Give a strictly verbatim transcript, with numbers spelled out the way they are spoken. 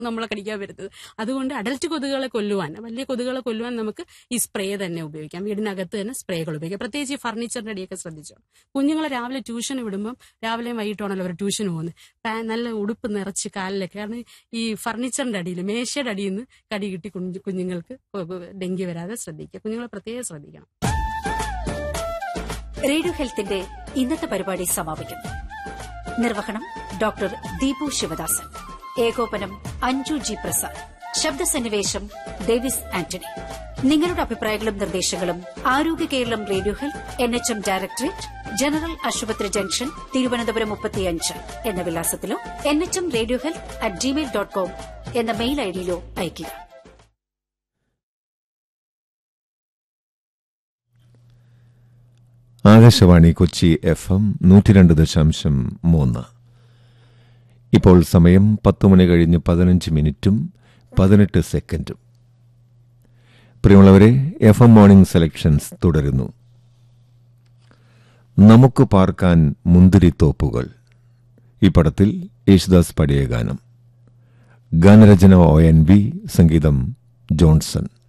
നമ്മളെ കടിക്കാൻ വരുന്നത്. അതുകൊണ്ട് അഡൽറ്റ് കൊതുകുകളെ കൊല്ലുവാൻ, വലിയ കൊതുകുകളെ കൊല്ലുവാൻ നമുക്ക് ഈ സ്പ്രേ തന്നെ ഉപയോഗിക്കാം. വീടിനകത്ത് തന്നെ സ്പ്രേകൾ ഉപയോഗിക്കാം. പ്രത്യേകിച്ച് ഈ ഫർണിച്ചറിന്റെ അടിയൊക്കെ ശ്രദ്ധിച്ചോ. കുഞ്ഞുങ്ങളെ രാവിലെ ട്യൂഷന് വിടുമ്പം രാവിലെയും വൈകിട്ടാണല്ലോ അവർ ട്യൂഷന് പോകുന്നത്. നല്ല ഉടുപ്പ് നിറച്ച് കാലിലൊക്കെ, കാരണം ഈ ഫർണിച്ചറിന്റെ അടിയിൽ മേശയുടെ അടിയിൽ നിന്ന് കടി കിട്ടി കുഞ്ഞുങ്ങൾക്ക് ഡെങ്കി വരാതെ ശ്രദ്ധിക്കുക. കുഞ്ഞുങ്ങളെ പ്രത്യേകം ശ്രദ്ധിക്കണം. റേഡിയോ ഹെൽത്തിന്റെ ഇന്നത്തെ പരിപാടി സമാപിക്കുന്നു. നിർവഹണം ഡോക്ടർ ദീപു ശിവദാസൻ. ഏകോപനം അഞ്ജു ജി പ്രസാദ്. ശബ്ദസന്നിവേശം ഡേവിസ് ആന്റണി. നിങ്ങളുടെ അഭിപ്രായങ്ങളും നിർദ്ദേശങ്ങളും ആരോഗ്യ Keralam radio health, N H M directorate, general ആശുപത്രി ജംഗ്ഷൻ, തിരുവനന്തപുരം മുപ്പത്തിയഞ്ച് എന്ന വിലാസത്തിലോ N H M radio health at Gmail dot com എന്ന മെയിൽ ഐഡിയിലോ അയയ്ക്കുക. ആകാശവാണി കൊച്ചി എഫ് എം നൂറ്റി രണ്ട് ദശാംശം മൂന്ന്. ഇപ്പോൾ സമയം പത്ത് മണി കഴിഞ്ഞ് പതിനഞ്ച് മിനിറ്റും പതിനെട്ട് സെക്കൻഡും. പ്രിയമുള്ളവരെ, എഫ് എം മോർണിംഗ് സെലക്ഷൻസ് തുടരുന്നു. നമുക്ക് പാർക്കാൻ മുന്തിരിത്തോപ്പുകൾ, ഈ പടത്തിൽ യേശുദാസ് പാടിയ ഗാനം. ഗാനരചന ഒ എൻ വി, സംഗീതം ജോൺസൺ.